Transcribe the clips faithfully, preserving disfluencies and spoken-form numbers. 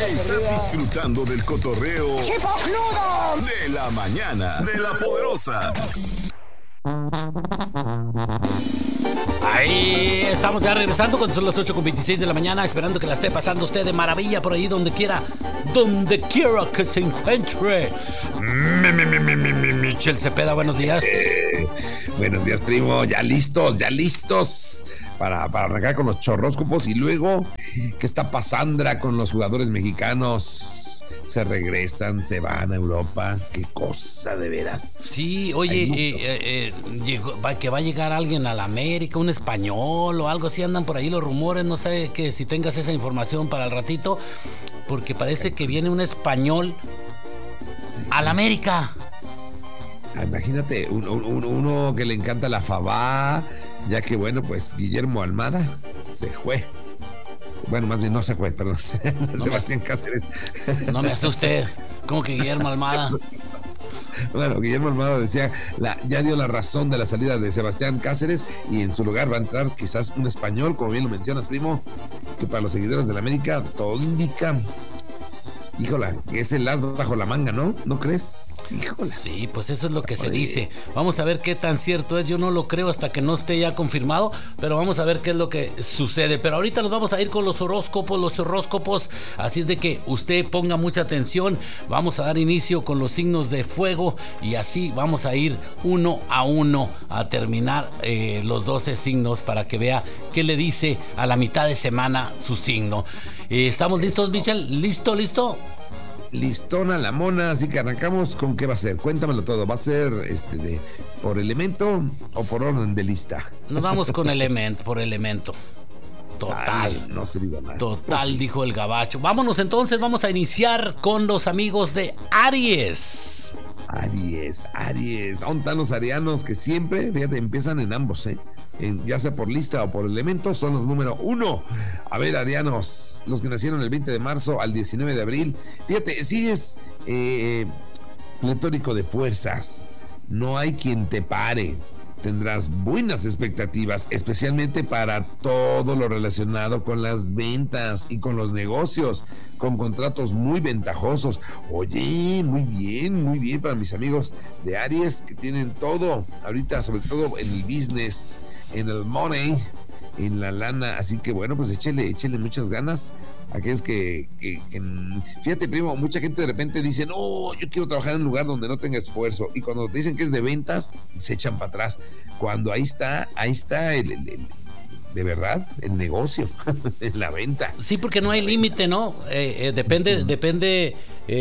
Estás disfrutando del cotorreo de la mañana de La Poderosa. Ahí estamos ya regresando cuando son las ocho con veintiséis de la mañana, esperando que la esté pasando usted de maravilla por ahí donde quiera, donde quiera que se encuentre. Mi, mi, mi, mi, mi, mi, Michel Cepeda, buenos días. Eh, buenos días, primo. Ya listos, ya listos para, para arrancar con los chorróscopos. Y luego, ¿qué está pasando con los jugadores mexicanos? Se regresan, se van a Europa. Qué cosa, de veras. Sí, oye, eh, eh, llegó, va, que va a llegar alguien a la América, un español o algo así, andan por ahí los rumores. No sé que si tengas esa información para el ratito, porque parece que viene un español a la América. Imagínate, un, un, uno que le encanta la fabá, ya que bueno, pues Guillermo Almada se fue. Bueno, más bien no se fue, perdón. No Sebastián me, Cáceres. No me asustes. ¿Cómo que Guillermo Almada? Bueno, Guillermo Almada decía, la, ya dio la razón de la salida de Sebastián Cáceres y en su lugar va a entrar quizás un español, como bien lo mencionas, primo, que para los seguidores de la América todo indica, híjola, que es el as bajo la manga, ¿no? ¿No crees? Híjola. Sí, pues eso es lo que se dice. Vamos a ver qué tan cierto es. Yo no lo creo hasta que no esté ya confirmado, pero vamos a ver qué es lo que sucede. Pero ahorita nos vamos a ir con los horóscopos, los horóscopos. Así es de que usted ponga mucha atención. Vamos a dar inicio con los signos de fuego y así vamos a ir uno a uno a terminar eh, los doce signos para que vea qué le dice a la mitad de semana su signo. Eh, ¿Estamos listos, Michel? ¿Listo, listo? Listona la mona, así que arrancamos. ¿Con qué va a ser? Cuéntamelo todo. ¿Va a ser este de por elemento o por orden de lista? Nos vamos con elemento, por elemento. Total. Ay, no se diga más. Total, pues sí. Dijo el gabacho. Vámonos entonces, vamos a iniciar con los amigos de Aries. Aries, Aries. ¿Dónde están los arianos que siempre, fíjate, empiezan en ambos, eh? En, ya sea por lista o por elemento, son los número uno. A ver, arianos, los que nacieron el veinte de marzo al diecinueve de abril. Fíjate, sí es eh, pletórico de fuerzas. No hay quien te pare. Tendrás buenas expectativas, especialmente para todo lo relacionado con las ventas y con los negocios, con contratos muy ventajosos. Oye, muy bien, muy bien para mis amigos de Aries que tienen todo, ahorita sobre todo en el business, en el money, en la lana. Así que bueno, pues échele, échele muchas ganas. Aquellos que, que, que, fíjate, primo, mucha gente de repente dice, no, yo quiero trabajar en un lugar donde no tenga esfuerzo, y cuando te dicen que es de ventas, se echan para atrás, cuando ahí está, ahí está el, el, el de verdad, el negocio, en la venta. Sí, porque no hay límite, ¿no? Eh, eh, depende, uh-huh. depende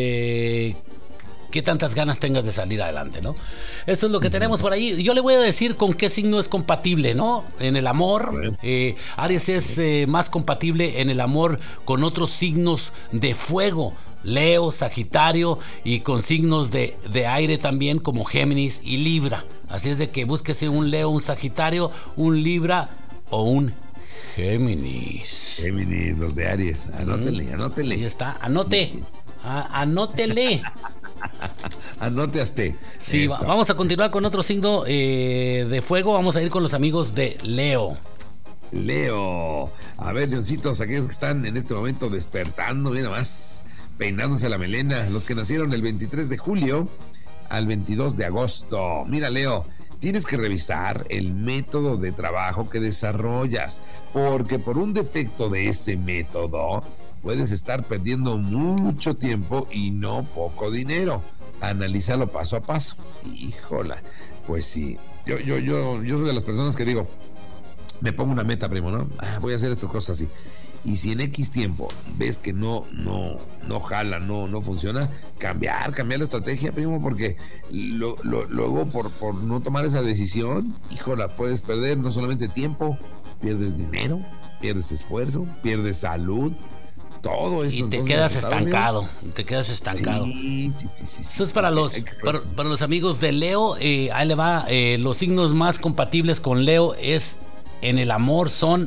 eh, qué tantas ganas tengas de salir adelante, ¿no? Eso es lo que uh-huh. tenemos por ahí. Yo le voy a decir con qué signo es compatible, ¿no? En el amor, eh, Aries es eh, más compatible en el amor con otros signos de fuego, Leo, Sagitario, y con signos de, de aire también como Géminis y Libra. Así es de que búsquese un Leo, un Sagitario, un Libra o un Géminis. Géminis, los de Aries. Anótele, mm. anótele. Ahí está, anote. A, anótele. Anóteaste. Sí, va, vamos a continuar con otro signo eh, de fuego. Vamos a ir con los amigos de Leo. Leo. A ver, leoncitos, aquellos que están en este momento despertando, mira más, peinándose la melena. Los que nacieron el veintitrés de julio al veintidós de agosto. Mira, Leo, tienes que revisar el método de trabajo que desarrollas, porque por un defecto de ese método puedes estar perdiendo mucho tiempo y no poco dinero. Analízalo paso a paso. Híjola, pues sí. Yo, yo, yo, yo soy de las personas que digo, me pongo una meta, primo, ¿no? Ah, voy a hacer estas cosas así. Y si en X tiempo ves que no, no, no jala, no, no funciona, cambiar, cambiar la estrategia, primo, porque lo, lo, luego por, por no tomar esa decisión, híjola, puedes perder no solamente tiempo, pierdes dinero, pierdes esfuerzo, pierdes salud. Todo eso. Y te quedas estancado, bien. te quedas estancado. Sí, sí, sí, sí. Eso es para los, para, para los amigos de Leo. Eh, ahí le va. Eh, los signos más compatibles con Leo es en el amor son,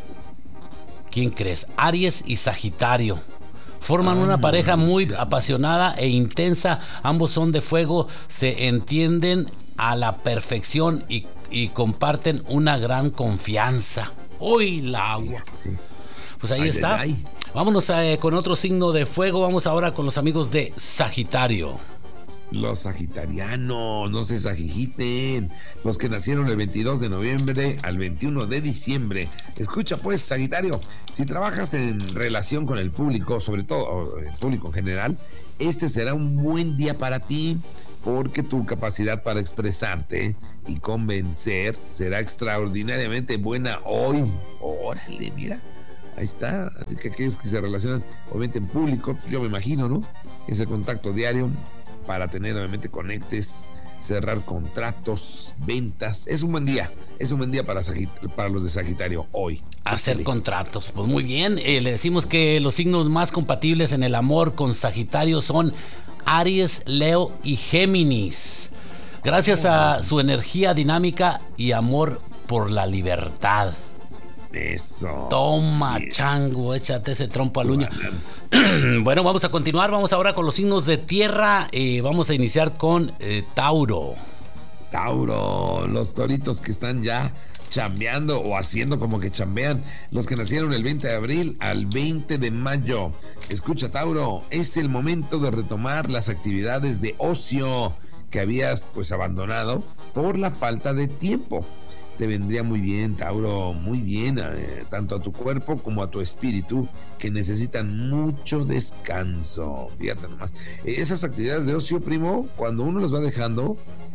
¿quién crees? Aries y Sagitario. Forman ah, una pareja muy bien. apasionada e intensa. Ambos son de fuego, se entienden a la perfección y, y comparten una gran confianza. ¡Uy, la agua! Pues ahí ay, está. Ay. Vámonos a, eh, con otro signo de fuego. Vamos ahora con los amigos de Sagitario. Los sagitarianos, no se sagijiten. Los que nacieron el veintidós de noviembre al veintiuno de diciembre. Escucha pues, Sagitario, si trabajas en relación con el público, sobre todo el público en general, este será un buen día para ti, porque tu capacidad para expresarte y convencer será extraordinariamente buena hoy. Órale, mira, ahí está. Así que aquellos que se relacionan obviamente en público, yo me imagino, ¿no? Es el contacto diario para tener obviamente conectes, cerrar contratos, ventas. Es un buen día, es un buen día para, para los de Sagitario hoy. Hacer Échale. Contratos, pues muy bien. Eh, le decimos que los signos más compatibles en el amor con Sagitario son Aries, Leo y Géminis. Gracias a su energía dinámica y amor por la libertad. Eso. Toma, bien. Chango, échate ese trompo al uña. Bueno, vamos a continuar. Vamos ahora con los signos de tierra. Eh, vamos a iniciar con eh, Tauro. Tauro, los toritos que están ya chambeando o haciendo como que chambean, los que nacieron el veinte de abril al veinte de mayo. Escucha, Tauro, es el momento de retomar las actividades de ocio que habías pues abandonado por la falta de tiempo. Te vendría muy bien, Tauro, muy bien, eh, tanto a tu cuerpo como a tu espíritu, que necesitan mucho descanso. Fíjate nomás, eh, esas actividades de ocio, primo, cuando uno las va dejando,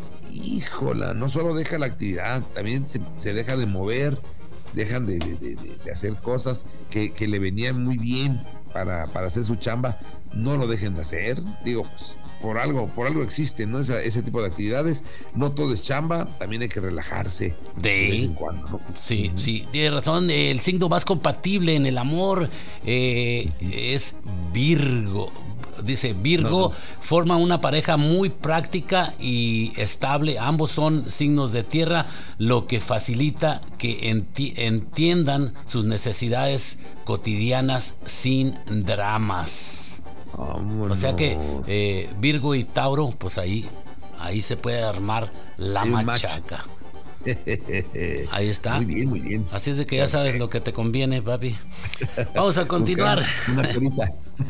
híjola, no solo deja la actividad, también se, se deja de mover, dejan de, de, de, de hacer cosas que, que le venían muy bien para, para hacer su chamba, no lo dejen de hacer. Digo, pues por algo, por algo existen, ¿no? Esa, ese tipo de actividades. No todo es chamba, también hay que relajarse de, de vez en cuando, ¿no? Sí, uh-huh. sí, tiene razón. El signo más compatible en el amor eh, es Virgo. Dice, Virgo no, no. forma una pareja muy práctica y estable. Ambos son signos de tierra, lo que facilita que enti- entiendan sus necesidades cotidianas sin dramas. Vámonos. O sea que eh, Virgo y Tauro, pues ahí, ahí se puede armar la Hay machaca. Ahí está. Muy bien, muy bien. Así es de que ya sabes lo que te conviene, papi. Vamos a continuar. Una curita.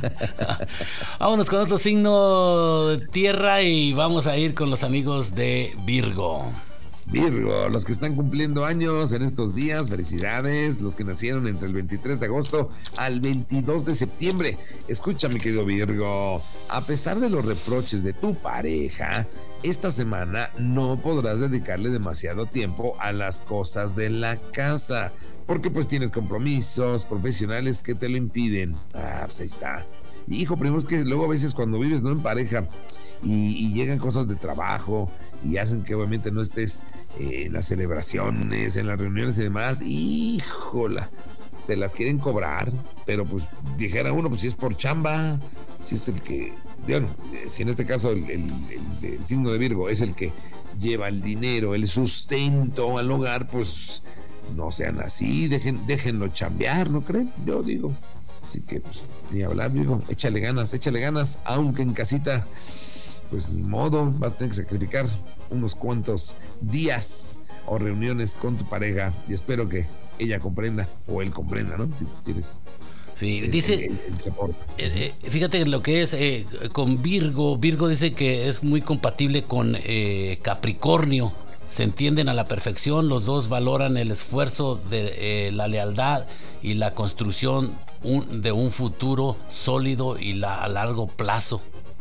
Vámonos con otro signo de tierra y vamos a ir con los amigos de Virgo. Virgo, los que están cumpliendo años en estos días, felicidades. Los que nacieron entre el veintitrés de agosto al veintidós de septiembre. Escucha, mi querido Virgo, a pesar de los reproches de tu pareja, esta semana no podrás dedicarle demasiado tiempo a las cosas de la casa, porque pues tienes compromisos profesionales que te lo impiden. Ah, pues ahí está. Hijo, primero es que luego a veces cuando vives no en pareja y, y llegan cosas de trabajo y hacen que obviamente no estés eh, en las celebraciones, en las reuniones y demás, híjola, te las quieren cobrar, pero pues dijera uno, pues si es por chamba, si es el que, bueno, si en este caso el, el, el, el signo de Virgo es el que lleva el dinero, el sustento al hogar, pues no sean así, dejen, déjenlo chambear, ¿no creen? Yo digo. Así que, pues, ni hablar, Virgo, échale ganas, échale ganas, aunque en casita, pues ni modo, vas a tener que sacrificar unos cuantos días o reuniones con tu pareja y espero que ella comprenda o él comprenda, ¿no? Si tienes. Sí, el, dice, el, el, el, eh, fíjate lo que es eh, con Virgo, Virgo dice que es muy compatible con eh, Capricornio, se entienden a la perfección, los dos valoran el esfuerzo de eh, la lealtad y la construcción un, de un futuro sólido y la, a largo plazo.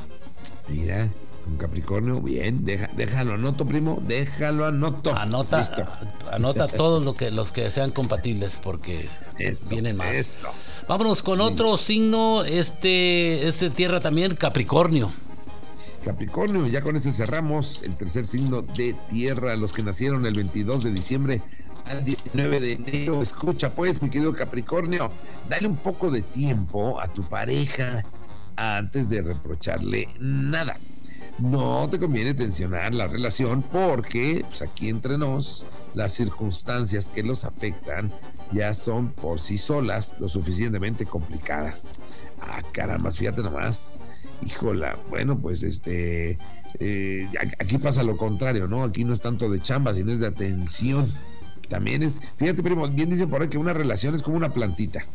Mira, con Capricornio, bien, deja, déjalo anoto, primo, déjalo anoto. Anota, Listo. Anota todos lo que, los que sean compatibles porque eso, vienen más. Eso. Vámonos con sí. otro signo, este, este tierra también, Capricornio. Capricornio, ya con este cerramos el tercer signo de tierra, los que nacieron el veintidós de diciembre al diecinueve de enero. Escucha pues, mi querido Capricornio, dale un poco de tiempo a tu pareja antes de reprocharle nada. No te conviene tensionar la relación porque, pues aquí entre nos, las circunstancias que los afectan ya son por sí solas lo suficientemente complicadas. Ah, caramba, fíjate nomás. Híjola, bueno, pues este, eh, aquí pasa lo contrario, ¿no? Aquí no es tanto de chamba, sino es de atención. También es, fíjate, primo, bien dicen por ahí que una relación es como una plantita.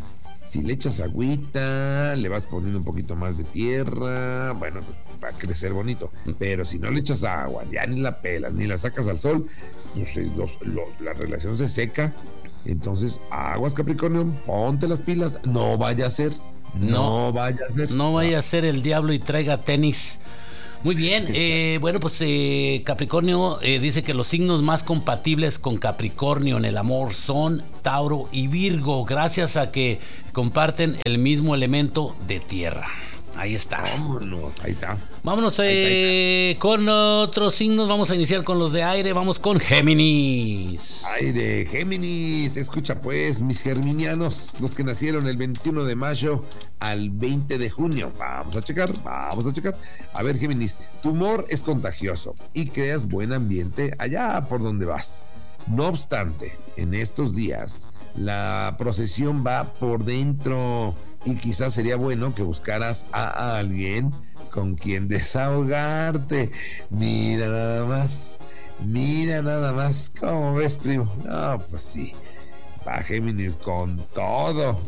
Si le echas agüita, le vas poniendo un poquito más de tierra, bueno, pues va a crecer bonito. Pero si no le echas agua, ya ni la pelas, ni la sacas al sol, pues los, los, la relación se seca. Entonces, aguas, Capricornio, ponte las pilas, no vaya a ser, no, no vaya a ser. No vaya a ser el diablo y traiga tenis. Muy bien, eh, bueno, pues eh, Capricornio eh, dice que los signos más compatibles con Capricornio en el amor son Tauro y Virgo, gracias a que comparten el mismo elemento de tierra. Ahí está. Vámonos, ahí está. Vámonos eh, ahí está, ahí está. Con otros signos. Vamos a iniciar con los de aire. Vamos con Géminis. Aire, Géminis. Escucha pues, mis germinianos, los que nacieron el veintiuno de mayo al veinte de junio. Vamos a checar, vamos a checar. A ver, Géminis, tu humor es contagioso y creas buen ambiente allá por donde vas. No obstante, en estos días la procesión va por dentro y quizás sería bueno que buscaras a alguien con quien desahogarte. Mira nada más, mira nada más. ¿Cómo ves, primo? No, pues sí, va Géminis con todo.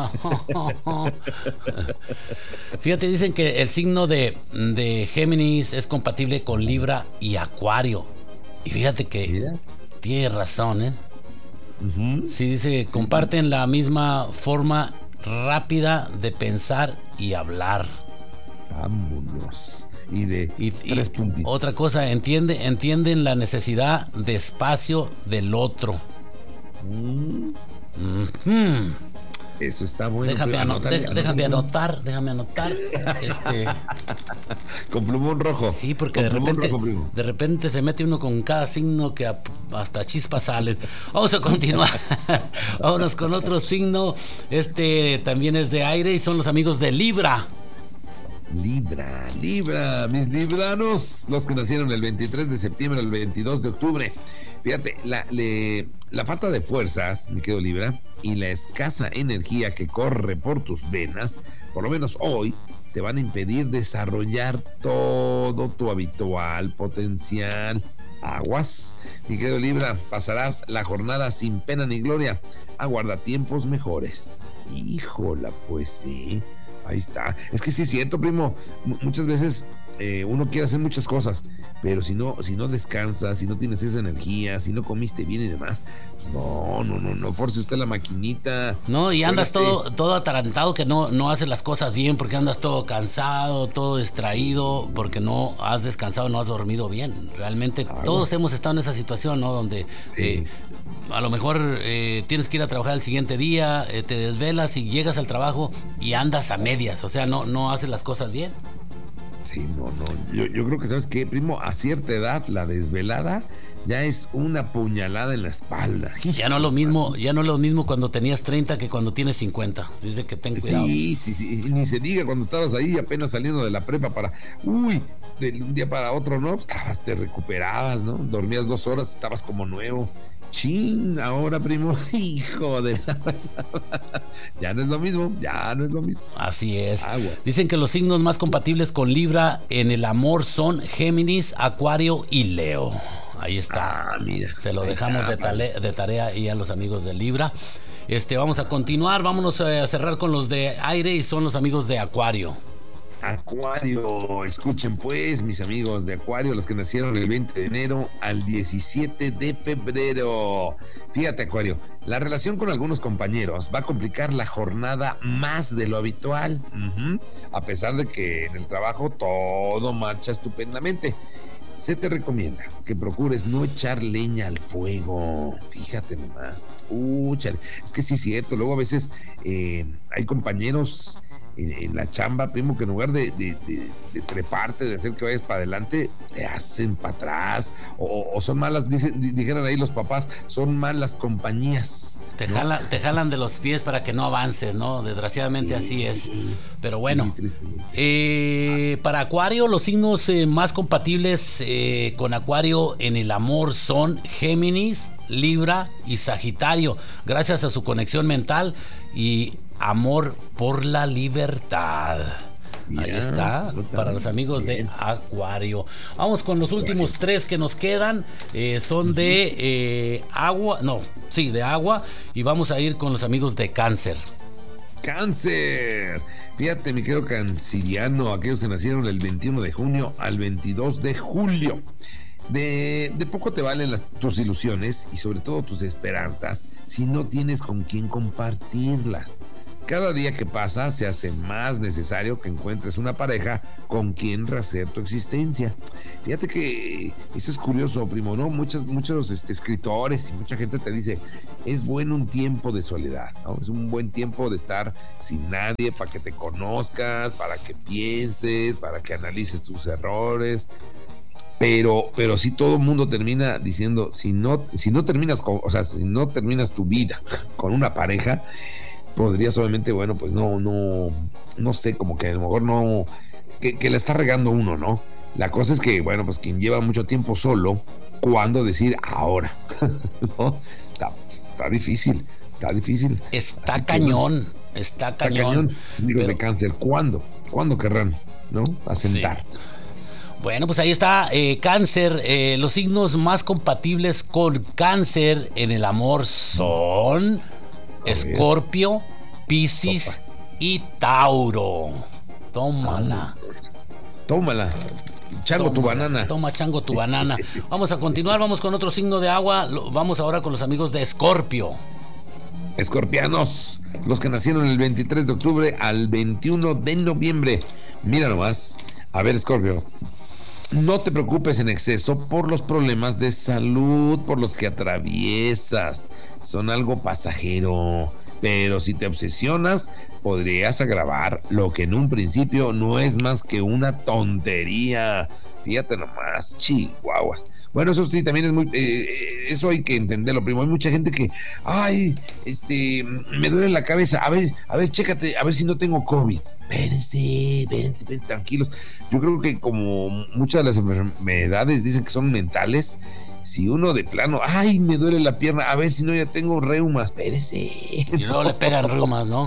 Fíjate, dicen que el signo de, de Géminis es compatible con Libra y Acuario. Y fíjate que Mira. tiene razón, ¿eh? Uh-huh. Sí, dice, sí, comparten sí. la misma forma rápida de pensar y hablar. Vámonos. Y de y, tres y puntitos. Otra cosa, entiende, entienden la necesidad de espacio del otro. Mm. Mm-hmm. Eso está bueno. Déjame, anotar, de, déjame anotar, déjame anotar. Este... Con plumón rojo. Sí, porque de repente, rojo, de repente se mete uno con cada signo que hasta chispas salen. Vamos a continuar. Vámonos con otro signo. Este también es de aire y son los amigos de Libra. Libra, Libra, mis libranos, los que nacieron el veintitrés de septiembre al veintidós de octubre. Fíjate, la, le, la falta de fuerzas, mi querido Libra, y la escasa energía que corre por tus venas, por lo menos hoy, te van a impedir desarrollar todo tu habitual potencial. Aguas, mi querido Libra, pasarás la jornada sin pena ni gloria. Aguarda tiempos mejores. Híjola, pues sí. Ahí está. Es que sí es cierto, primo. M- muchas veces eh, uno quiere hacer muchas cosas, pero si no, si no descansas, si no tienes esa energía, si no comiste bien y demás, pues no, no, no, no force usted la maquinita. No, y andas todo, todo atarantado que no, no haces las cosas bien porque andas todo cansado, todo distraído, porque no has descansado, no has dormido bien. Realmente claro. Todos hemos estado en esa situación, ¿no? Donde sí. eh, a lo mejor eh, tienes que ir a trabajar el siguiente día, eh, te desvelas y llegas al trabajo y andas a medias, o sea, no, no haces las cosas bien. Sí, no, no, yo, yo creo que, ¿sabes qué, primo? A cierta edad, la desvelada ya es una puñalada en la espalda. Ya no es lo mismo, ya no es lo mismo cuando tenías treinta que cuando tienes cincuenta. Dice que ten cuidado. Sí, sí, sí, ni se diga cuando estabas ahí apenas saliendo de la prepa para, uy, de un día para otro, ¿no? Estabas, te recuperabas, ¿no? Dormías dos horas, estabas como nuevo. Chin, ahora, primo, hijo de la... Ya no es lo mismo, ya no es lo mismo. Así es. Agua. Dicen que los signos más compatibles con Libra en el amor son Géminis, Acuario y Leo. Ahí está. Ah, mira. Se lo dejamos de, tale, de tarea y a los amigos de Libra. Este, vamos a continuar, vámonos a cerrar con los de aire y son los amigos de Acuario. Acuario, escuchen pues, mis amigos de Acuario, los que nacieron el veinte de enero al diecisiete de febrero. Fíjate, Acuario, la relación con algunos compañeros va a complicar la jornada más de lo habitual, uh-huh, a pesar de que en el trabajo todo marcha estupendamente. Se te recomienda que procures no echar leña al fuego. Fíjate nomás. Uh, chale. Es que sí es cierto, luego a veces eh, hay compañeros En, en la chamba, primo, que en lugar de, de, de, de treparte, de hacer que vayas para adelante, te hacen para atrás, o, o son malas, dicen, dijeron ahí los papás, son malas compañías. Te, ¿no? jalan, te jalan de los pies para que no avances, ¿no? Desgraciadamente sí, así es. Pero bueno, sí, eh, para Acuario, los signos eh, más compatibles eh, con Acuario en el amor son Géminis, Libra y Sagitario, gracias a su conexión mental y amor por la libertad. Ahí yeah, está, total. Para los amigos Bien. de Acuario. Vamos con los últimos Acuario. tres que nos quedan. Eh, son de eh, agua, no, sí, de agua. Y vamos a ir con los amigos de Cáncer. Cáncer. Fíjate, mi querido canceriano, aquellos que nacieron el veintiuno de junio al veintidós de julio. De, de poco te valen las, tus ilusiones y sobre todo tus esperanzas si no tienes con quién compartirlas. Cada día que pasa se hace más necesario que encuentres una pareja con quien rehacer tu existencia. Fíjate que eso es curioso, primo, ¿no? Muchos, muchos este, escritores y mucha gente te dice, es bueno un tiempo de soledad, ¿no? Es un buen tiempo de estar sin nadie para que te conozcas, para que pienses, para que analices tus errores. Pero, pero sí todo el mundo termina diciendo, si no, si no terminas con, o sea, si no terminas tu vida con una pareja, podrías obviamente, bueno, pues no, no, no sé, como que a lo mejor no, que, que la está regando uno, ¿no? La cosa es que, bueno, pues quien lleva mucho tiempo solo, ¿cuándo decir ahora? ¿No? Está, está difícil, está difícil. Está Así cañón, que, está, está cañón. cañón. Amigos pero... de cáncer, ¿cuándo? ¿Cuándo querrán, no? Asentar. Sí. Bueno, pues ahí está, eh, cáncer. Eh, los signos más compatibles con cáncer en el amor son Escorpio, Piscis Topa. y Tauro. Tómala. Tómala. Chango toma, tu banana. Toma, chango tu banana. Vamos a continuar, vamos con otro signo de agua. Vamos ahora con los amigos de Escorpio. Escorpianos, los que nacieron el veintitrés de octubre al veintiuno de noviembre. Mira nomás. A ver, Escorpio. No te preocupes en exceso por los problemas de salud por los que atraviesas. Son algo pasajero. Pero si te obsesionas, podrías agravar lo que en un principio no es más que una tontería. Fíjate nomás, chihuahuas. Bueno, eso sí, también es muy... Eh, eso hay que entenderlo, primo. Hay mucha gente que... Ay, este... Me duele la cabeza. A ver, a ver, chécate, a ver si no tengo COVID. Espérense, espérense, espérense, tranquilos. Yo creo que como muchas de las enfermedades dicen que son mentales, si uno de plano... Ay, me duele la pierna. A ver si no ya tengo reumas. Espérese. Y luego le pegan reumas, ¿no?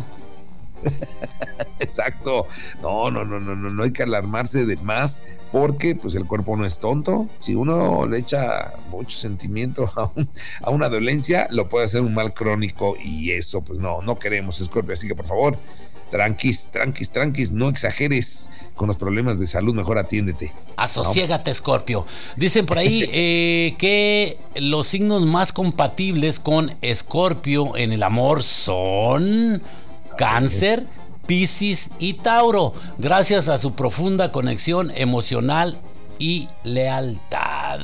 Exacto. No, no, no, no, no, no hay que alarmarse de más porque pues el cuerpo no es tonto. Si uno le echa mucho sentimiento a, un, a una dolencia, lo puede hacer un mal crónico y eso pues no, no queremos, Scorpio. Así que por favor, tranquis, tranquis, tranquis, no exageres con los problemas de salud, mejor atiéndete. Asociégate, Scorpio. Dicen por ahí eh, que los signos más compatibles con Scorpio en el amor son Cáncer, Piscis y Tauro, gracias a su profunda conexión emocional y lealtad.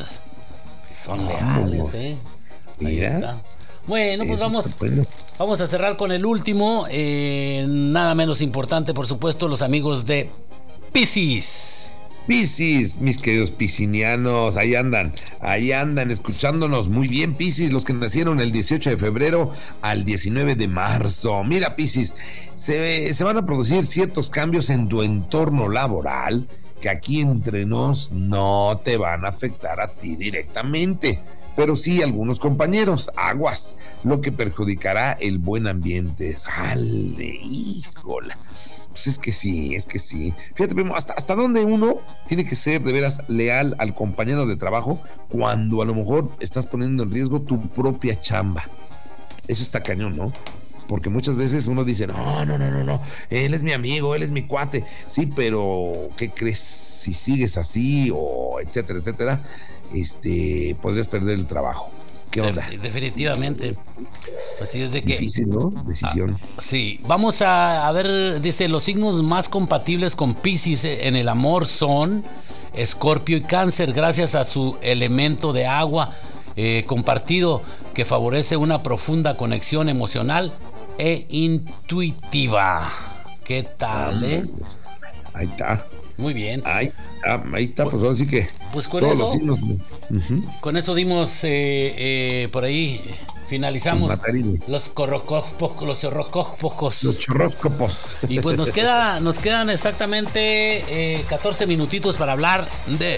Son leales, ¿eh? Ahí está. Bueno, pues vamos, vamos a cerrar con el último, eh, nada menos importante, por supuesto, los amigos de Piscis. Piscis, mis queridos piscinianos, ahí andan, ahí andan escuchándonos muy bien, Piscis, los que nacieron el dieciocho de febrero al diecinueve de marzo. Mira, Piscis, se, se van a producir ciertos cambios en tu entorno laboral que aquí entre nos no te van a afectar a ti directamente, pero sí algunos compañeros, aguas, lo que perjudicará el buen ambiente. Sale, híjola. Pues es que sí, es que sí. Fíjate, primo, hasta, hasta dónde uno tiene que ser de veras leal al compañero de trabajo cuando a lo mejor estás poniendo en riesgo tu propia chamba. Eso está cañón, ¿no? Porque muchas veces uno dice, no, no, no, no, no, él es mi amigo, él es mi cuate. Sí, pero ¿qué crees? Si sigues así o etcétera, etcétera, este, podrías perder el trabajo. ¿Qué onda? De, definitivamente. Así es de que... Difícil, ¿no? Decisión. Ah, sí. Vamos a, a ver, dice, los signos más compatibles con Piscis en el amor son Escorpio y Cáncer, gracias a su elemento de agua eh, compartido que favorece una profunda conexión emocional e intuitiva. ¿Qué tal, eh? Ahí está. Muy bien. Ahí, ah, ahí está, pues ahora sí que pues con todos eso, los signos. Uh-huh. Con eso dimos eh, eh, por ahí, finalizamos los corrocópos, los chorroscópos. Los chorroscópos. Y pues nos queda, nos quedan exactamente eh, catorce minutitos para hablar de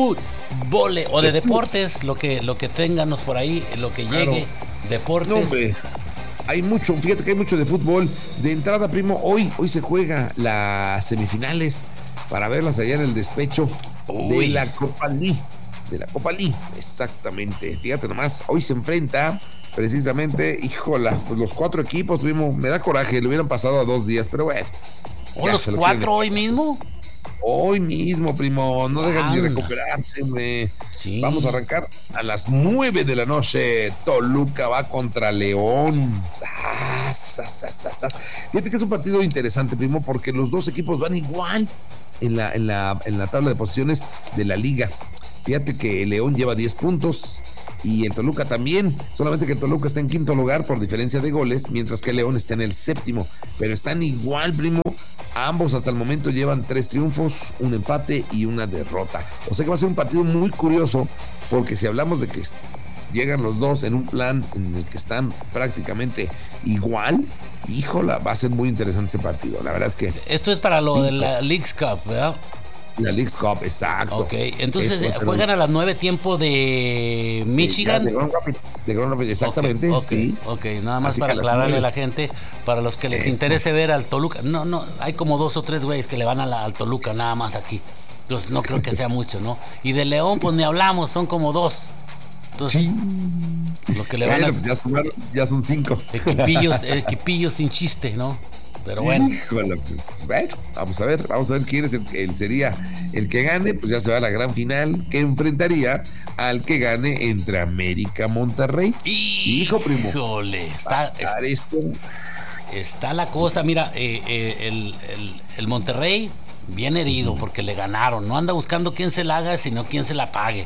fútbol o de deportes, lo que, lo que ténganos por ahí, lo que llegue, claro. Deportes. No, hombre. Hay mucho, fíjate que hay mucho de fútbol. De entrada, primo, hoy, hoy se juega las semifinales para verlas allá en el despecho Uy. de la Copa League. de la Copa Libre, exactamente. Fíjate nomás, hoy se enfrenta precisamente, híjola, pues los cuatro equipos, primo, me da coraje, le hubieran pasado a dos días, pero bueno. ¿O los cuatro hoy mismo? Hoy mismo, primo, no dejan de recuperarse, hombre. Sí. Vamos a arrancar a las nueve de la noche. Toluca va contra León. Sas, sas, sas, sas. Fíjate que es un partido interesante, primo, porque los dos equipos van igual en la, en la, en la tabla de posiciones de la liga. Fíjate que León lleva diez puntos y el Toluca también, solamente que el Toluca está en quinto lugar por diferencia de goles, mientras que León está en el séptimo, pero están igual, primo. Ambos hasta el momento llevan tres triunfos, un empate y una derrota. O sea que va a ser un partido muy curioso, porque si hablamos de que llegan los dos en un plan en el que están prácticamente igual, híjola, va a ser muy interesante ese partido. La verdad es que... Esto es para lo de la Leagues Cup, ¿verdad? La Leagues Cup, exacto. Ok, entonces juegan a las nueve tiempo de Michigan. De Grand Rapids, de Grand Rapids, exactamente, okay, okay, sí. Ok, nada más así para aclararle a la gente, para los que les Eso. interese ver al Toluca. No, no, hay como dos o tres güeyes que le van a la, al Toluca nada más aquí. Entonces no creo que sea mucho, ¿no? Y de León, pues ni hablamos, son como dos. Entonces, sí. Lo que le van bueno, a... pues ya, sumaron, ya son cinco. Equipillos, equipillos sin chiste, ¿no? Pero bueno. Híjole, bueno, vamos a ver, vamos a ver quién es el que sería el que gane, pues ya se va a la gran final que enfrentaría al que gane entre América Monterrey. Hijo, primo. Híjole, está, está, eso. está la cosa, mira, eh, eh, el, el, el Monterrey bien herido uh-huh. porque le ganaron, no anda buscando quién se la haga, sino quién se la pague.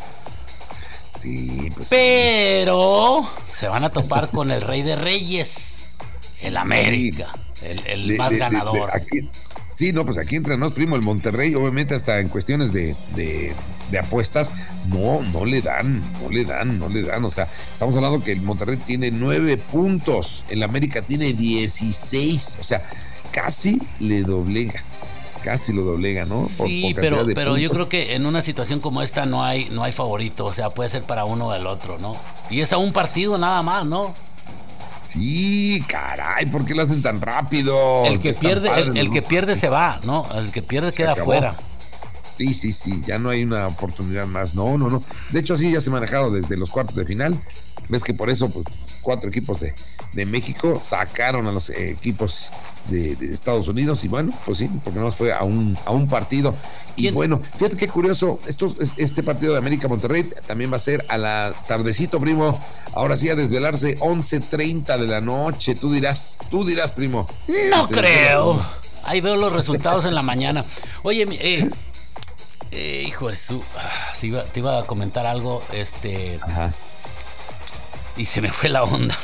Sí, pues. Pero sí. se van a topar con el Rey de Reyes, el América. Sí. El, el de, más de, ganador. De, de, aquí, sí, no, pues aquí entre nos, primo, el Monterrey, obviamente hasta en cuestiones de, de, de apuestas, no, no le dan, no le dan, no le dan. O sea, estamos hablando que el Monterrey tiene nueve puntos, el América tiene dieciséis, o sea, casi le doblega. Casi lo doblega, ¿no? Por, sí, por pero, pero yo creo que en una situación como esta no hay, no hay favorito, o sea, puede ser para uno o el otro, ¿no? Y es a un partido nada más, ¿no? Sí, caray, ¿por qué lo hacen tan rápido? El que es pierde, padre, el, el ¿no? que pierde se va, ¿no? El que pierde se queda acabó. fuera. Sí, sí, sí, ya no hay una oportunidad más. No, no, no. De hecho, así ya se ha manejado desde los cuartos de final. Ves que por eso, pues, cuatro equipos de, de México sacaron a los eh, equipos de, de Estados Unidos y bueno, pues sí, porque no fue a un, a un partido. Y ¿Quién? Bueno, fíjate qué curioso, esto, este partido de América Monterrey también va a ser a la tardecito, primo. Ahora sí a desvelarse, once treinta de la noche. Tú dirás, tú dirás, primo. No creo. Ahí veo los resultados en la mañana. Oye, eh, eh, hijo de su... Ah, te, iba, te iba a comentar algo, este... Ajá. Y se me fue la onda.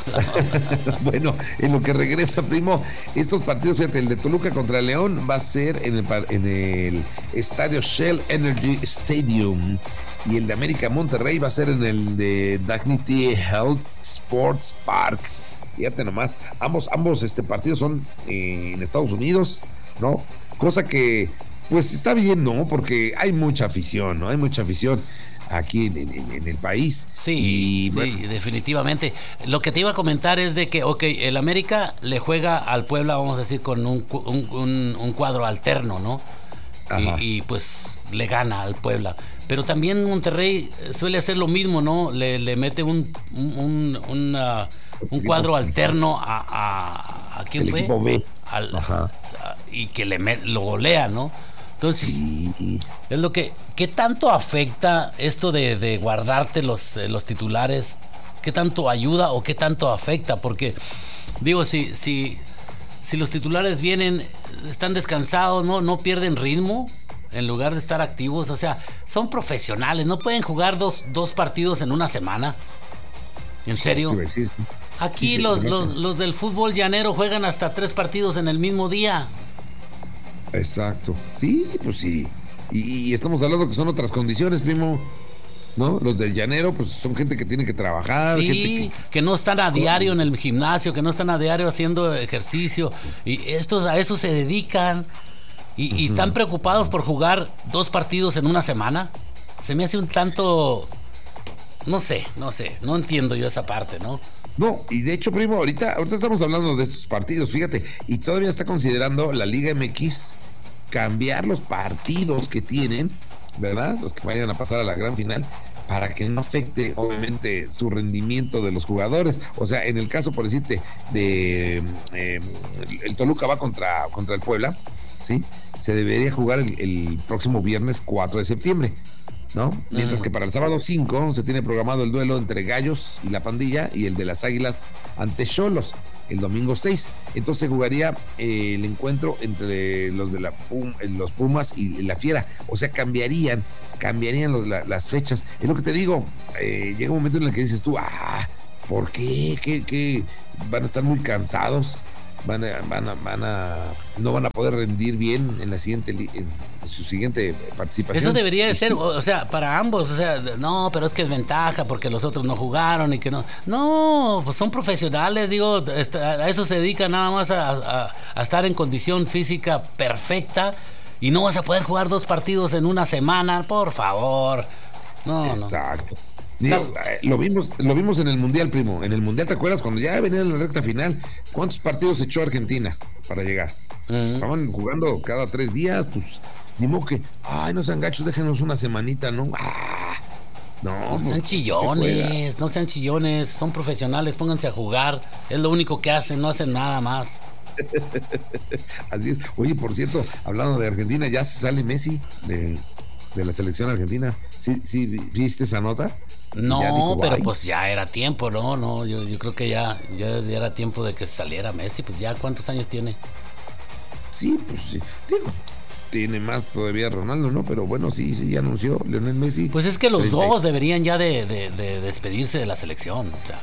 Bueno, en lo que regresa, primo, estos partidos, fíjate, el de Toluca contra León va a ser en el, en el estadio Shell Energy Stadium y el de América Monterrey va a ser en el de Dignity Health Sports Park. Fíjate nomás, ambos, ambos este, partidos son eh, en Estados Unidos, ¿no? Cosa que, pues está bien, ¿no? Porque hay mucha afición, ¿no? Hay mucha afición aquí en, en, en el país. Sí, y, bueno. sí, definitivamente. Lo que te iba a comentar es de que, ok, el América le juega al Puebla, vamos a decir, con un, un, un, un cuadro alterno, ¿no? Y, y pues le gana al Puebla. Pero también Monterrey suele hacer lo mismo, ¿no? Le, le mete un, un, un, uh, un cuadro alterno a, a, a ¿quién el fue? Equipo B. Al, a, y que le met, lo golea, ¿no? Entonces, sí. es lo que, ¿qué tanto afecta esto de, de guardarte los, los titulares? ¿Qué tanto ayuda o qué tanto afecta? Porque, digo, si, si, si los titulares vienen, están descansados, no, no pierden ritmo en lugar de estar activos, o sea, son profesionales, no pueden jugar dos, dos partidos en una semana. ¿En serio? Sí, sí. Aquí sí, sí, los, sí, los, los del fútbol llanero juegan hasta tres partidos en el mismo día. Exacto. Sí, pues sí. Y, y estamos hablando que son otras condiciones, primo. ¿No? Los del llanero, pues son gente que tiene que trabajar. Sí, gente que... que no están a diario en el gimnasio, que no están a diario haciendo ejercicio. Y estos a eso se dedican. Y, uh-huh. y están preocupados por jugar dos partidos en una semana. Se me hace un tanto... No sé, no sé. No entiendo yo esa parte, ¿no? No, y de hecho, primo, ahorita, ahorita estamos hablando de estos partidos, fíjate, y todavía está considerando la Liga M X cambiar los partidos que tienen ¿verdad? Los que vayan a pasar a la gran final, para que no afecte, obviamente, su rendimiento de los jugadores. O sea, en el caso, por decirte, de eh, el Toluca va contra, contra el Puebla, ¿sí? Se debería jugar el, el próximo viernes cuatro de septiembre, ¿no? Mientras que para el sábado cinco se tiene programado el duelo entre Gallos y la Pandilla y el de las Águilas ante Xolos el domingo seis. Entonces se jugaría eh, el encuentro entre los de la Pum, los Pumas y la Fiera. O sea, cambiarían, cambiarían los, la, las fechas. Es lo que te digo, eh, llega un momento en el que dices tú, ah, ¿por qué? ¿Qué, qué? Van a estar muy cansados. Van a, van a, van a, no van a poder rendir bien en la siguiente, en su siguiente participación. Eso debería de ser, o sea, para ambos, o sea, no, pero es que es ventaja porque los otros no jugaron y que no, no, pues son profesionales, digo, a eso se dedican nada más a, a, a estar en condición física perfecta y no vas a poder jugar dos partidos en una semana, por favor. No, exacto. No. Digo, lo vimos, lo vimos en el Mundial, primo. En el Mundial, ¿te acuerdas? Cuando ya venía en la recta final, ¿cuántos partidos echó Argentina para llegar? Uh-huh. Pues estaban jugando cada tres días, pues, ni modo que, ay, no sean gachos, déjenos una semanita, ¿no? Ah, no, no sean pues, chillones, se no sean chillones, son profesionales, pónganse a jugar, es lo único que hacen, no hacen nada más. Así es. Oye, por cierto, hablando de Argentina, ya se sale Messi de, de la selección argentina. ¿Sí, sí viste esa nota? No, dijo, pero pues ya era tiempo, ¿no? No, yo, yo creo que ya, ya, ya era tiempo de que saliera Messi, pues ya, ¿cuántos años tiene? Sí, pues sí, digo, tiene más todavía Ronaldo, ¿no? Pero bueno, sí, sí, ya anunció Lionel Messi. Pues es que los treinta dos deberían ya de, de, de despedirse de la selección, o sea.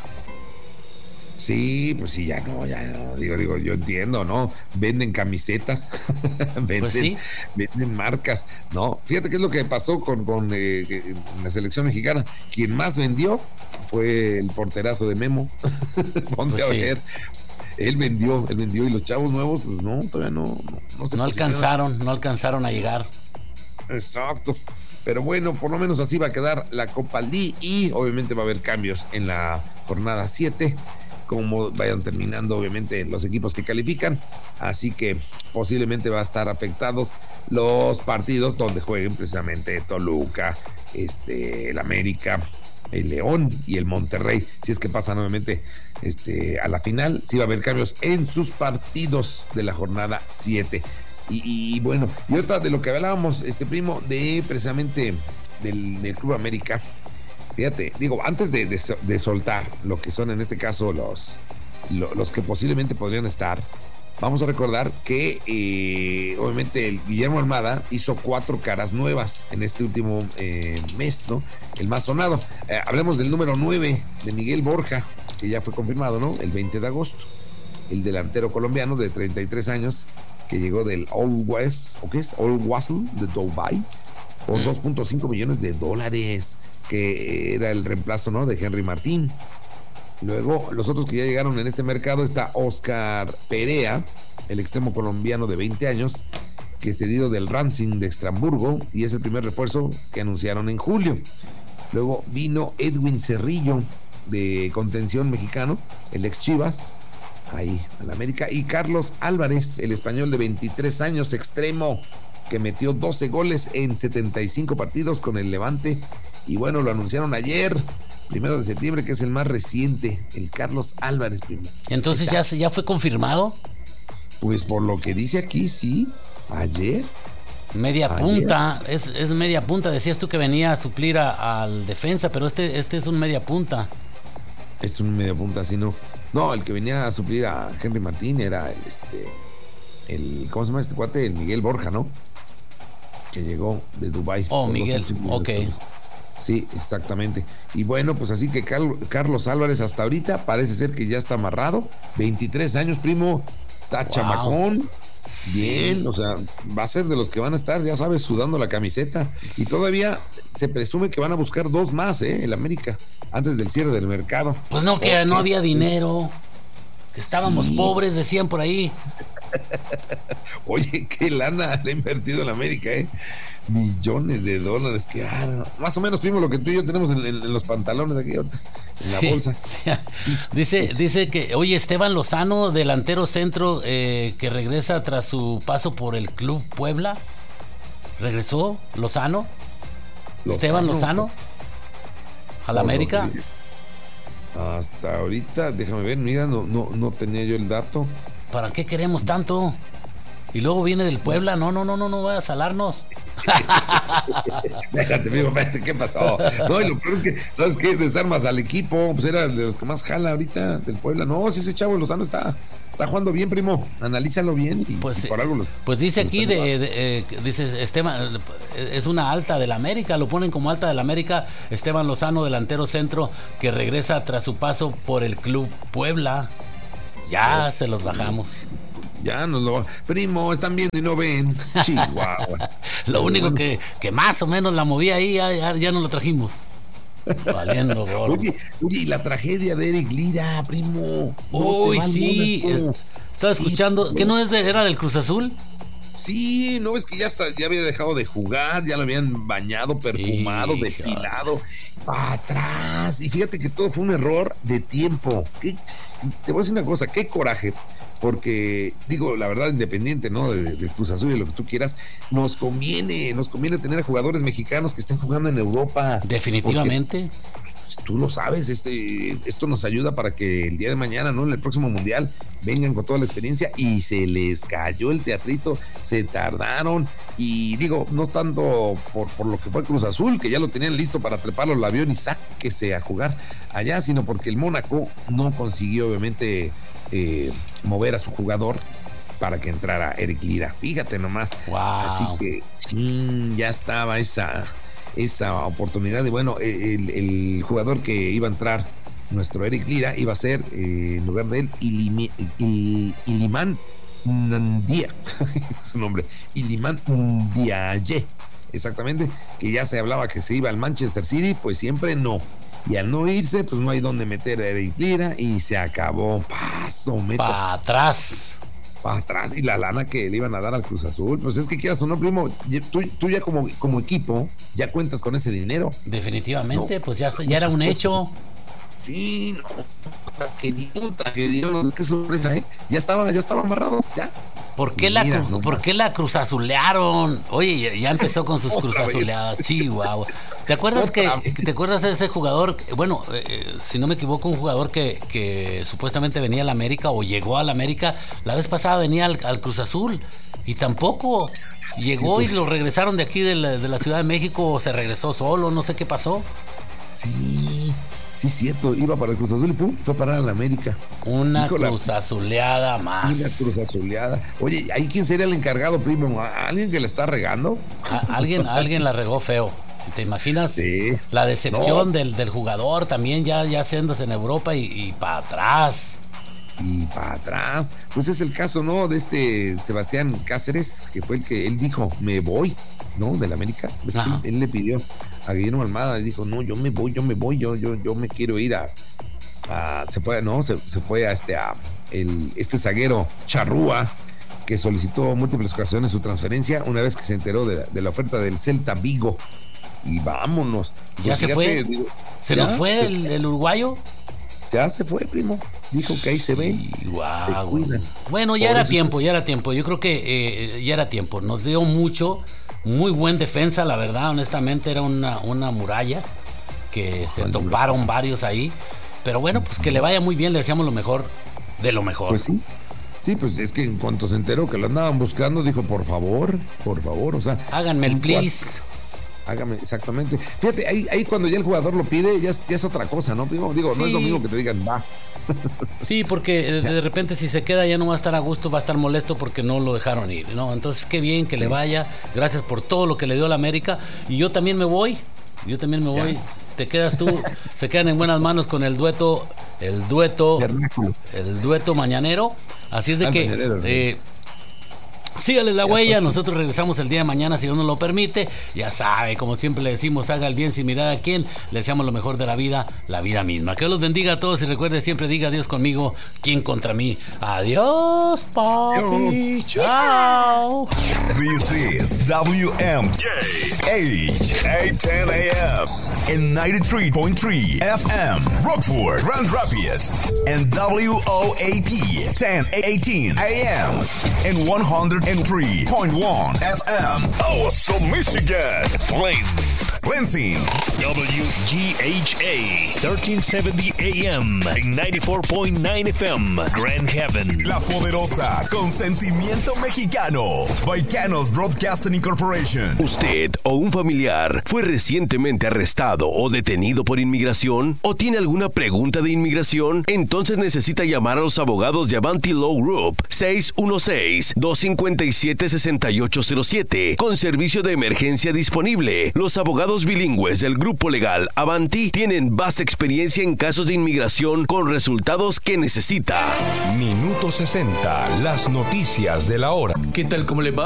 Sí, pues sí, ya no, ya no, digo, digo, yo entiendo, ¿no? Venden camisetas, venden, pues sí. venden marcas, ¿no? Fíjate qué es lo que pasó con, con eh, la selección mexicana. Quien más vendió fue el porterazo de Memo. Ponte pues a sí. ver. Él vendió, él vendió y los chavos nuevos, pues no, todavía no, no, no se No alcanzaron, no alcanzaron a llegar. Exacto. Pero bueno, por lo menos así va a quedar la Copa Lee y obviamente va a haber cambios en la jornada siete. Como vayan terminando obviamente los equipos que califican, así que posiblemente va a estar afectados los partidos donde jueguen precisamente Toluca, este, el América, el León y el Monterrey. Si es que pasan nuevamente este, a la final, sí va a haber cambios en sus partidos de la jornada siete. Y, y bueno, y otra de lo que hablábamos, este primo, de precisamente del, del Club América. Fíjate, digo, antes de, de, de soltar lo que son en este caso los, los, los que posiblemente podrían estar, vamos a recordar que eh, obviamente el Guillermo Almada hizo cuatro caras nuevas en este último eh, mes, ¿no? El más sonado. Eh, hablemos del número nueve de Miguel Borja, que ya fue confirmado, ¿no? El veinte de agosto. El delantero colombiano de treinta y tres años que llegó del Old West, ¿o qué es? Old Wasl de Dubai, por dos punto cinco millones de dólares, que era el reemplazo, ¿no? de Henry Martín. Luego, los otros que ya llegaron en este mercado está Oscar Perea, el extremo colombiano de veinte años, que es cedido del Racing de Estrasburgo y es el primer refuerzo que anunciaron en julio. Luego vino Edwin Cerrillo, de contención mexicano, el ex Chivas, ahí al América, y Carlos Álvarez, el español de veintitrés años, extremo, que metió doce goles en setenta y cinco partidos con el Levante. Y bueno, lo anunciaron ayer, primero de septiembre, que es el más reciente, el Carlos Álvarez. Primero. Entonces ya, ya fue confirmado. Pues por lo que dice aquí, sí, ayer. Media ayer. punta, es, es media punta. Decías tú que venía a suplir a, al defensa, pero este, este es un media punta. Es un media punta, sí, no. No, el que venía a suplir a Henry Martín era el, este, el, ¿cómo se llama este cuate? El Miguel Borja, ¿no? Que llegó de Dubái. Oh, Miguel, ok. Sí, exactamente. Y bueno, pues así que Cal- Carlos Álvarez hasta ahorita parece ser que ya está amarrado. veintitrés años, primo. Está wow. chamacón. Bien, sí. O sea, va a ser de los que van a estar, ya sabes, sudando la camiseta. Y todavía se presume que van a buscar dos más, ¿eh? El América, antes del cierre del mercado. Pues no, que okay. no había dinero. Que estábamos sí. pobres, decían por ahí. Oye, qué lana le ha invertido en América, ¿eh? Millones de dólares, que ah, más o menos, primo, lo que tú y yo tenemos en, en, en los pantalones aquí ahorita, en la sí, bolsa. Sí, dice, sí. dice que, oye, Esteban Lozano, delantero centro, eh, que regresa tras su paso por el Club Puebla. ¿Regresó Lozano? Esteban Lozano. ¿A la América? Hasta ahorita, déjame ver, mira, no, no, no tenía yo el dato. ¿Para qué queremos tanto? Y luego viene del Puebla, no, no, no, no, no vaya a salarnos. Déjate, amigo, espérate, ¿qué pasó? No, y lo peor es que, ¿sabes qué? Desarmas al equipo, pues era de los que más jala ahorita del Puebla. No, si ese chavo Lozano está, está jugando bien, primo. Analízalo bien y pues, si por algo los, pues dice los aquí, de, de, eh, dice Esteban, es una alta del América, lo ponen como alta del América. Esteban Lozano, delantero centro, que regresa tras su paso por el club Puebla. Ya sí. Se los bajamos. Ya nos lo... Primo, están viendo y no ven. Chihuahua. Lo único bueno. que, que más o menos la movía ahí, ya, ya, ya no lo trajimos. Valiendo gol. Oye, oye, y la tragedia de Eric Lira, primo. Uy, no sí. Es, estaba escuchando. ¿Que no es de, era del Cruz Azul? Sí, no ves que ya hasta, ya había dejado de jugar, ya lo habían bañado, perfumado, Hija. depilado, para atrás. Y fíjate que todo fue un error de tiempo. ¿Qué? Te voy a decir una cosa, qué coraje. Porque, digo, la verdad, independiente, ¿no? De, de Cruz Azul y lo que tú quieras, nos conviene, nos conviene tener a jugadores mexicanos que estén jugando en Europa. Definitivamente. Porque, tú lo sabes, este, esto nos ayuda para que el día de mañana, ¿no? En el próximo mundial, vengan con toda la experiencia y se les cayó el teatrito, se tardaron. Y digo, no tanto por, por lo que fue Cruz Azul, que ya lo tenían listo para treparlo al avión y sáquese a jugar allá, sino porque el Mónaco no consiguió, obviamente, eh, mover a su jugador para que entrara Eric Lira. Fíjate nomás. Wow. Así que chin, ya estaba esa, esa oportunidad. Y bueno, el, el jugador que iba a entrar, nuestro Eric Lira, iba a ser, eh, en lugar de él, Ilimi, Il, Iliman Ndiaye, su nombre, Iliman Ndiaye, exactamente, que ya se hablaba que se iba al Manchester City, pues siempre no. Y al no irse, pues no hay dónde meter a Eric Lira y se acabó. Paso, meta. Para atrás. Para atrás. Y la lana que le iban a dar al Cruz Azul. Pues es que quieras o no, primo, tú, tú ya como, como equipo, ya cuentas con ese dinero. Definitivamente, no, pues ya, ya era un cosas. hecho. Sí, no. Tragedia, tragedia, no sé qué sorpresa, ¿eh? Ya estaba, ya estaba amarrado, ya. ¿Por qué, Mira, la, no, ¿por qué la cruzazulearon? Oye, ya empezó con sus cruzazuleadas. Chihuahua. ¿Te acuerdas que, ¿Te acuerdas de ese jugador? Bueno, eh, si no me equivoco, un jugador que, que supuestamente venía a la América o llegó a la América. La vez pasada venía al, al Cruz Azul y tampoco llegó sí, pues. Y lo regresaron de aquí de la, de la Ciudad de México o se regresó solo, no sé qué pasó. Sí. Sí, cierto, iba para el Cruz Azul y pum, fue a parar a la América. Una cruzazuleada más. Una cruzazuleada. Oye, ¿ahí quién sería el encargado, primo? ¿Alguien que le está regando? A, alguien, alguien la regó feo. ¿Te imaginas? Sí. La decepción no. del, del jugador también ya, ya haciéndose en Europa y, y para atrás. Y para atrás. Pues es el caso, ¿no? De este Sebastián Cáceres, que fue el que él dijo, me voy, ¿no? Del América. Pues él, él le pidió a Guillermo Almada y dijo, no, yo me voy, yo me voy, yo, yo, yo me quiero ir a, a se fue, no, se, se fue a este, a el, este zaguero Charrúa, que solicitó múltiples ocasiones su transferencia una vez que se enteró de, de la oferta del Celta Vigo. Y vámonos. Pues ya fíjate, se fue, digo, se nos fue se, el, el uruguayo. Ya se fue, primo. Dijo que ahí se ve. Wow. Se cuidan. Bueno, ya Por era eso. tiempo, ya era tiempo. Yo creo que eh, ya era tiempo. Nos dio mucho. Muy buen defensa, la verdad, honestamente era una, una muralla que se toparon varios ahí, pero bueno, pues que le vaya muy bien, le deseamos lo mejor de lo mejor. Pues sí, sí, pues es que en cuanto se enteró que lo andaban buscando, dijo, por favor, por favor, o sea... Háganme el please. Hágame, exactamente. Fíjate, ahí, ahí cuando ya el jugador lo pide, ya es, ya es otra cosa, ¿no? Digo, sí. No es lo mismo que te digan, vas. Sí, porque de repente si se queda ya no va a estar a gusto, va a estar molesto porque no lo dejaron ir, ¿no? Entonces, qué bien que le vaya. Gracias por todo lo que le dio a la América. Y yo también me voy, yo también me voy. Ya. Te quedas tú, se quedan en buenas manos con el dueto, el dueto, el dueto mañanero. Así es de que... Eh, sígale la huella, nosotros regresamos el día de mañana si Dios nos lo permite. Ya sabe, como siempre le decimos, haga el bien sin mirar a quién. Le deseamos lo mejor de la vida, la vida misma. Que Dios los bendiga a todos y recuerde siempre, diga Dios conmigo, ¿quién contra mí? Adiós, papi. Chao. This is W M K H eight ten A M and ninety-three point three F M Rockford, Grand Rapids, and W O A P ten eighteen A M and one hundred three point one F M, Awesome Michigan, Flame Lansing. W G H A thirteen seventy A M and ninety-four point nine F M, Grand Haven. La Poderosa, con sentimiento mexicano. Baicanos Broadcasting Incorporation. ¿Usted o un familiar fue recientemente arrestado o detenido por inmigración? ¿O tiene alguna pregunta de inmigración? Entonces necesita llamar a los abogados de Avanti Law Group seis uno seis, dos cinco siete, seis ocho cero siete con servicio de emergencia disponible. Los abogados bilingües del grupo legal Avanti tienen vasta experiencia en casos de inmigración con resultados que necesita. Minuto sesenta, las noticias de la hora. ¿Qué tal? ¿Cómo le va?